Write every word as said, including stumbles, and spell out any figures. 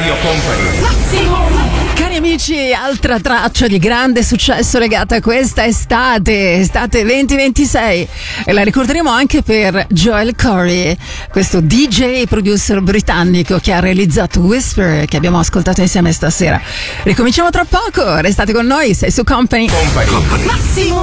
Radio Company. Cari amici, altra traccia di grande successo legata a questa estate, estate venti ventisei, e la ricorderemo anche per Joel Corry, questo D J producer britannico che ha realizzato Whisper, che abbiamo ascoltato insieme stasera. Ricominciamo tra poco, restate con noi, sei su Company. Company.